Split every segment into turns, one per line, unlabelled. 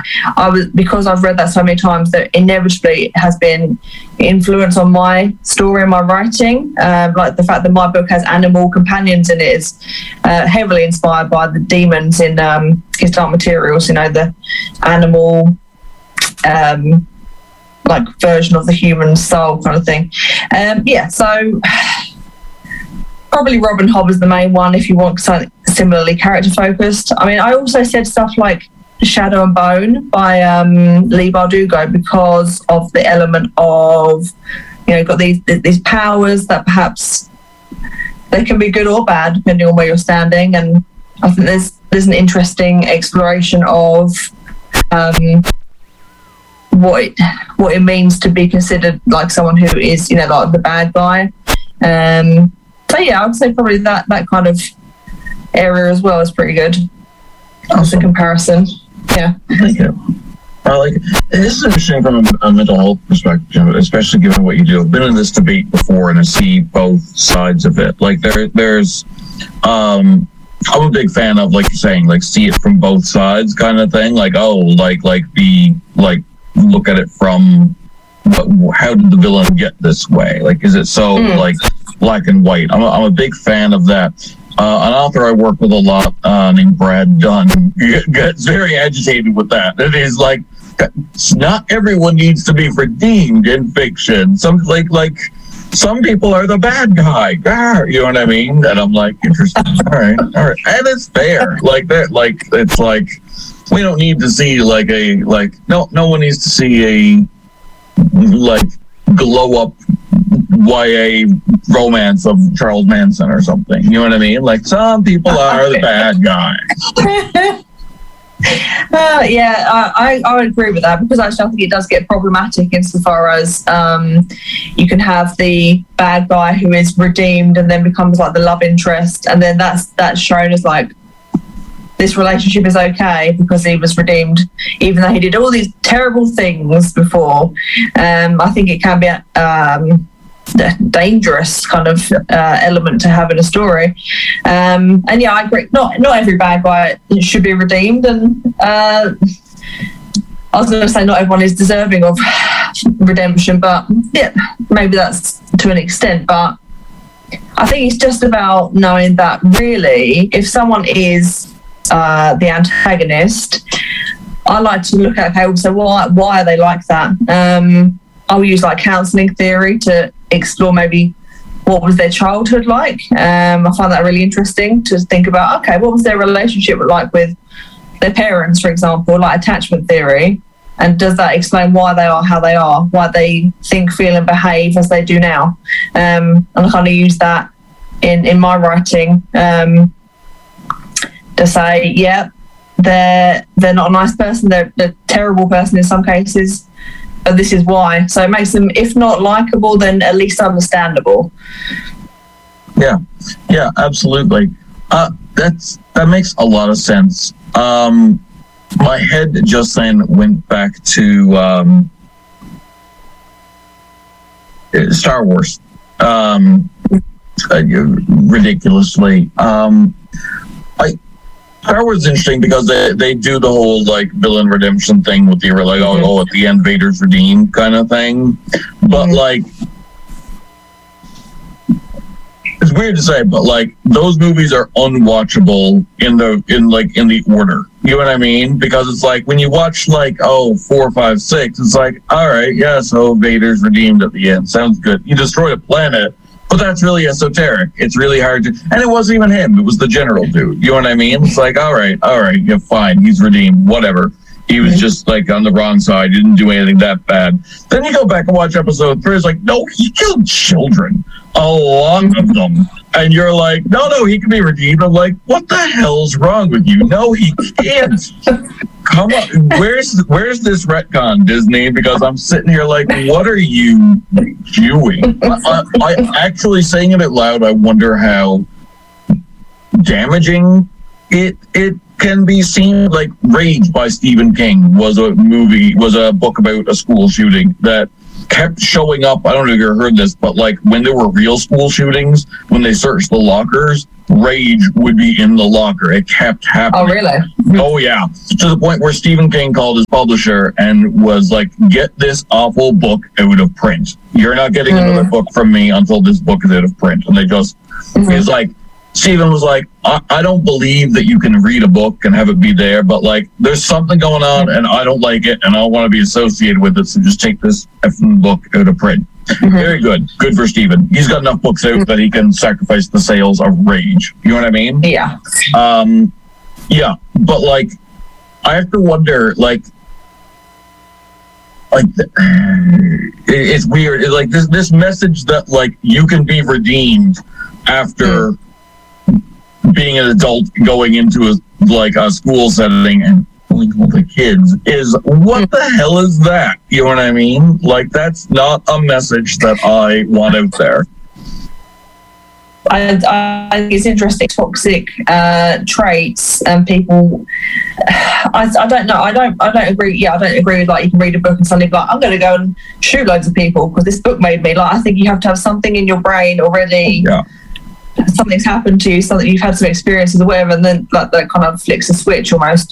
because I've read that so many times, that inevitably has been influence on my story and my writing. Like the fact that my book has animal companions in it is heavily inspired by the demons in His Dark Materials, the animal like version of the human soul kind of thing. So probably Robin Hobb is the main one if you want something similarly character focused. I mean, I also said stuff like Shadow and Bone by Leigh Bardugo because of the element of, got these powers that perhaps they can be good or bad depending on where you're standing. And I think there's an interesting exploration of what it means to be considered like someone who is, like the bad guy. So yeah, I would say probably that kind of area as well is pretty good. As a comparison. Yeah.
Thank you. This is interesting from a mental health perspective, especially given what you do. I've been in this debate before and I see both sides of it. Like there's I'm a big fan of, like you're saying, like see it from both sides kind of thing. Like, look at it from how did the villain get this way? Like, is it so like black and white? I'm a big fan of that. An author I work with a lot named Brad Dunn gets very agitated with that. It is like, not everyone needs to be redeemed in fiction. Some people are the bad guy. You know what I mean? And I'm like, interesting. All right, and it's fair. Like that. Like it's like we don't need to see no one needs to see a glow up YA romance of Charles Manson or something. You know what I mean? Like some people are the bad guys.
I would agree with that, because actually I think it does get problematic insofar as you can have the bad guy who is redeemed and then becomes like the love interest, and then that's shown as like this relationship is okay because he was redeemed, even though he did all these terrible things before. I think it can be a dangerous kind of element to have in a story. And yeah, I agree. Not every bad guy should be redeemed, and I was going to say not everyone is deserving of redemption, but yeah, maybe that's to an extent. But I think it's just about knowing that really, if someone is the antagonist, I like to look at why are they like that. I'll use like counselling theory to explore maybe what was their childhood like. I find that really interesting to think about, okay, what was their relationship like with their parents, for example, like attachment theory, and does that explain why they are how they are, why they think, feel and behave as they do now. And I kind of use that in my writing to say, yeah, they're not a nice person, they're a terrible person in some cases, but this is why. So it makes them, if not likable, then at least understandable.
Yeah, absolutely. That makes a lot of sense. My head just then went back to Star Wars, ridiculously. Star Wars is interesting because they do the whole like villain redemption thing with the like at the end Vader's redeemed kind of thing, but like it's weird to say, but like those movies are unwatchable in the order. You know what I mean? Because it's like when you watch like 4, 5, 6, it's like, all right, yeah, so Vader's redeemed at the end. Sounds good. You destroy a planet. But that's really esoteric. It's really hard to... And it wasn't even him. It was the general dude. You know what I mean? It's like, all right, yeah, fine. He's redeemed. Whatever. He was just, like, on the wrong side. He didn't do anything that bad. Then you go back and watch episode 3. It's like, no, he killed children. A lot of them. And you're like, no, he can be redeemed. I'm like, what the hell's wrong with you? No, he can't. Come on. Where's this retcon, Disney? Because I'm sitting here like, what are you doing? I actually saying it out loud, I wonder how damaging it can be seen. Like Rage by Stephen King was a book about a school shooting that kept showing up. I don't know if you ever heard this, but like when there were real school shootings, when they searched the lockers, rage would be in the locker. It kept happening.
Oh, really?
Oh, yeah. To the point where Stephen King called his publisher and was like, get this awful book out of print. You're not getting another book from me until this book is out of print. And they just, it's like, Stephen was like, I don't believe that you can read a book and have it be there, but like, there's something going on and I don't like it and I don't want to be associated with it. So just take this effing book out of print. Very good. Good for Stephen. He's got enough books out that he can sacrifice the sales of rage. You know what I mean?
Yeah.
Yeah. But like, I have to wonder, like it's weird. It's like this message that like you can be redeemed after being an adult going into a school setting and going with the kids is, what the hell is that? You know what I mean? Like, that's not a message that I want out there.
I think it's interesting, toxic traits and people. I don't know. I don't agree. Yeah, I don't agree with like you can read a book and suddenly be like, I'm going to go and shoot loads of people because this book made me. Like, I think you have to have something in your brain already.
Yeah.
Something's happened to you, something you've had some experiences or whatever, and then like that kind of flicks a switch almost.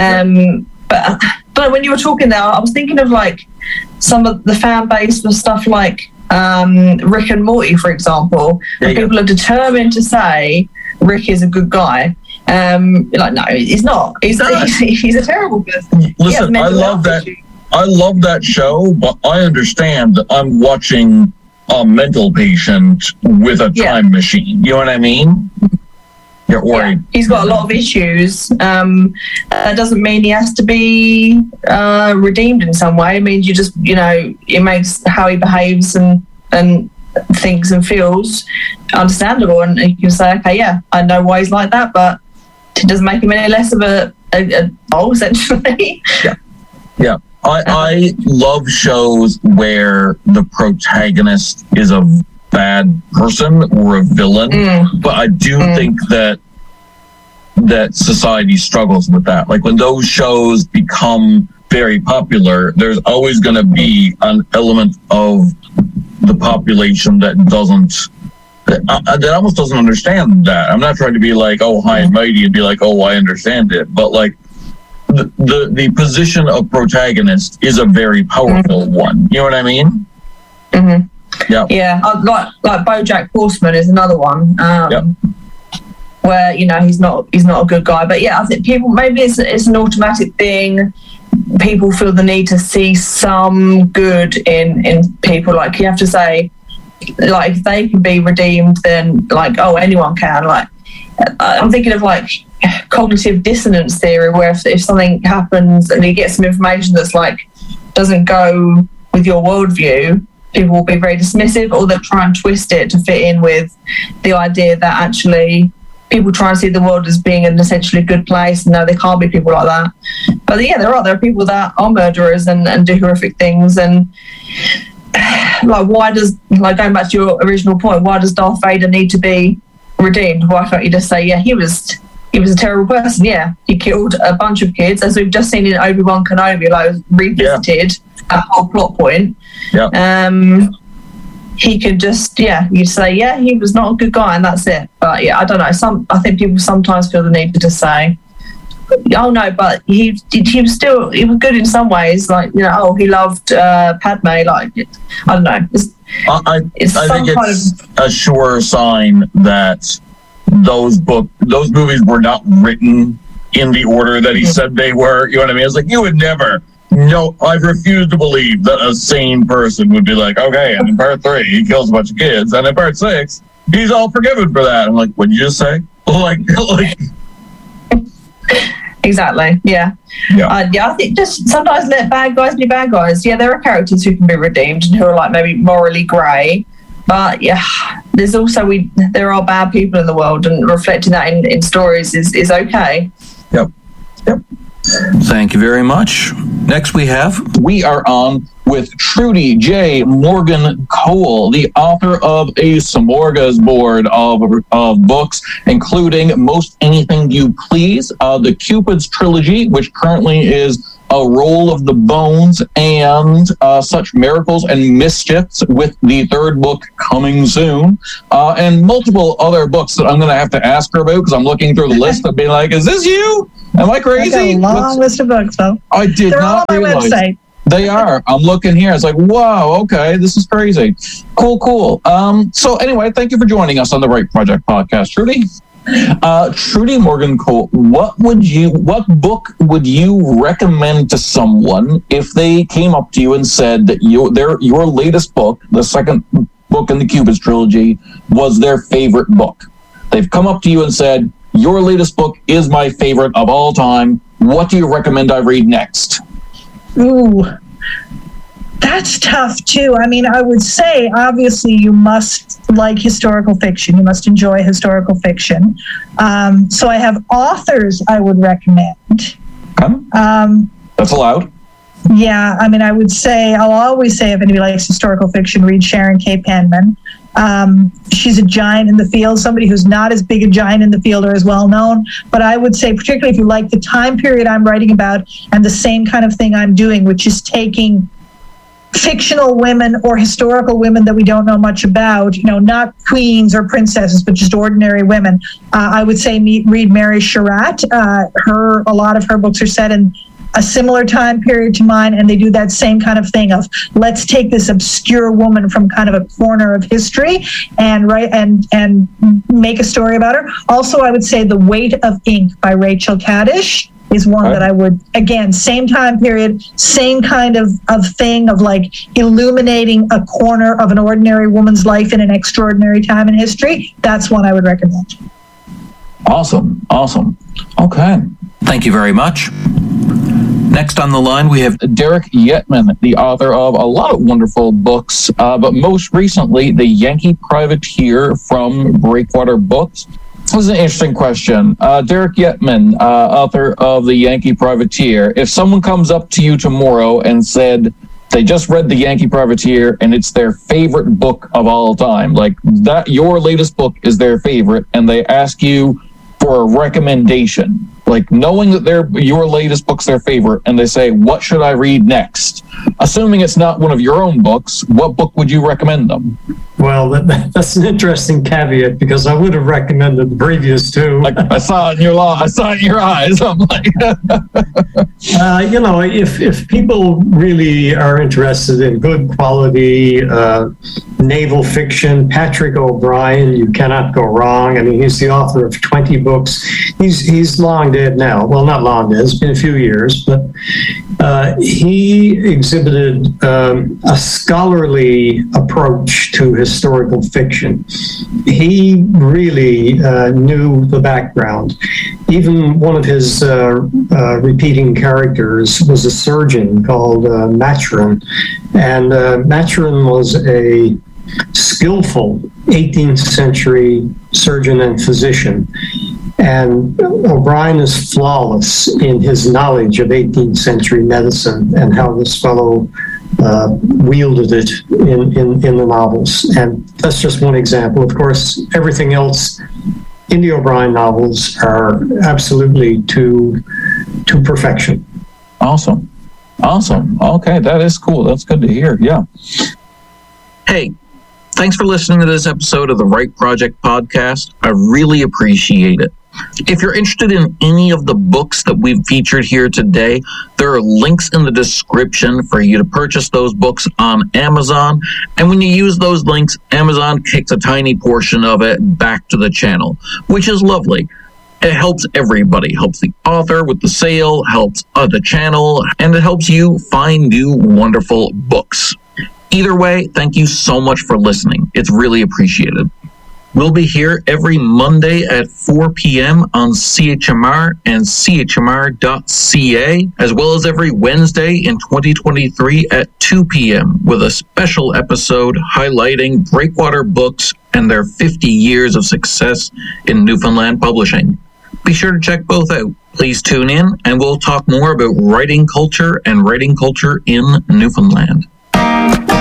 But when you were talking there, I was thinking of like some of the fan base for stuff like Rick and Morty, for example. Where people are determined to say Rick is a good guy. Like, no, he's not. He's a terrible person.
Listen, I love that. I love that show, but I understand that I'm watching a mental patient with a time machine. You know what I mean? Yeah,
he's got a lot of issues. That doesn't mean he has to be redeemed in some way. It means you just, it makes how he behaves and thinks and feels understandable. And you can say, okay, yeah, I know why he's like that, but it doesn't make him any less of a doll, essentially.
Yeah. I love shows where the protagonist is a bad person or a villain, but I do think that society struggles with that. Like when those shows become very popular, there's always going to be an element of the population that almost doesn't understand that. I'm not trying to be like, oh, high and mighty and be like, oh, I understand it, but like the position of protagonist is a very powerful one. You know what I mean? Yeah. Like
BoJack Horseman is another one. Where he's not a good guy, but I think people, maybe it's an automatic thing. People feel the need to see some good in people. Like you have to say, like if they can be redeemed, then like anyone can. Like I'm thinking of like cognitive dissonance theory, where if something happens and you get some information that's like doesn't go with your worldview, people will be very dismissive, or they'll try and twist it to fit in with the idea that actually people try and see the world as being an essentially good place. No, there can't be people like that. But there are people that are murderers and do horrific things. And like, why does, like going back to your original point, why does Darth Vader need to be redeemed? Why can't you just say, he was a terrible person? Yeah, he killed a bunch of kids, as we've just seen in Obi-Wan Kenobi, like revisited that whole plot point. He could just, you'd say, he was not a good guy and that's it. But I don't know. I think people sometimes feel the need to just say, oh no, but he was good in some ways. Like, he loved Padme. Like, I don't know.
I think it's a sure sign that those movies were not written in the order that he said they were. You know what I mean? It's like, you would never. No, I refuse to believe that a sane person would be like, okay, and in part 3, he kills a bunch of kids, and in part 6, he's all forgiven for that. I'm like, what'd you just say? Like.
Exactly. Yeah. I think just sometimes let bad guys be bad guys. Yeah, there are characters who can be redeemed and who are like maybe morally grey, but there's also there are bad people in the world, and reflecting that in stories is okay.
Yep.
Thank you very much. Next we are on
with Trudy J. Morgan Cole, the author of a smorgasbord of books, including Most Anything You Please, the Cupid's Trilogy, which currently is A Roll of the Bones, and Such Miracles and Mischiefs, with the third book coming soon, and multiple other books that I'm going to have to ask her about, because I'm looking through the list and being like, is this you? Am I crazy?
I got a long list of books, though.
I did
They're
not
all on my
realize.
website.
They are. I'm looking here. It's like, wow, okay, this is crazy. Cool. So anyway, thank you for joining us on the Right Project podcast, Trudy. Trudy Morgan Cole, what book would you recommend to someone if they came up to you and said that your latest book, the second book in the Cupid's trilogy, was their favorite book? They've come up to you and said, your latest book is my favorite of all time. What do you recommend I read next?
Ooh, that's tough too. I mean, I would say obviously you must like historical fiction. You must enjoy historical fiction. So I have authors I would recommend.
That's allowed.
Yeah, I mean, I'll always say if anybody likes historical fiction, read Sharon K. Penman. She's a giant in the field, somebody who's not as big a giant in the field or as well known. But I would say, particularly if you like the time period I'm writing about and the same kind of thing I'm doing, which is taking fictional women or historical women that we don't know much about, not queens or princesses, but just ordinary women. I would say read Mary Surratt. A lot of her books are set in a similar time period to mine, and they do that same kind of thing of let's take this obscure woman from kind of a corner of history and make a story about her. Also, I would say The Weight of Ink by Rachel Kadish is one that I would, again, same time period, same kind of thing of like illuminating a corner of an ordinary woman's life in an extraordinary time in history. That's one I would recommend.
Awesome. Okay.
Thank you very much. Next on the line, we have
Derek Yetman, the author of a lot of wonderful books, but most recently, The Yankee Privateer from Breakwater Books. This is an interesting question. Derek Yetman, author of The Yankee Privateer. If someone comes up to you tomorrow and said they just read The Yankee Privateer and it's their favorite book of all time, like that, your latest book is their favorite, and they ask you for a recommendation, like knowing that your latest book's their favorite, and they say, what should I read next? Assuming it's not one of your own books, what book would you recommend them?
Well, that's an interesting caveat, because I would have recommended the previous two.
I saw it in your eyes. I'm like,
if people really are interested in good quality naval fiction, Patrick O'Brian, you cannot go wrong. I mean, he's the author of 20 books. He's long dead now. Well, not long dead. It's been a few years, but he exhibited a scholarly approach to historical fiction. He really knew the background. Even one of his repeating characters was a surgeon called Maturin, and Maturin was a skillful 18th century surgeon and physician. And O'Brian is flawless in his knowledge of 18th century medicine and how this fellow wielded it in the novels. And that's just one example. Of course, everything else in the O'Brian novels are absolutely to perfection.
Awesome. Okay, that is cool. That's good to hear. Yeah.
Hey, thanks for listening to this episode of the Right Project podcast. I really appreciate it. If you're interested in any of the books that we've featured here today, there are links in the description for you to purchase those books on Amazon. And when you use those links, Amazon kicks a tiny portion of it back to the channel, which is lovely. It helps everybody. Helps the author with the sale, helps the channel, and it helps you find new wonderful books. Either way, thank you so much for listening. It's really appreciated. We'll be here every Monday at 4 p.m. on CHMR and CHMR.ca, as well as every Wednesday in 2023 at 2 p.m. with a special episode highlighting Breakwater Books and their 50 years of success in Newfoundland publishing. Be sure to check both out. Please tune in, and we'll talk more about writing culture and writing culture in Newfoundland.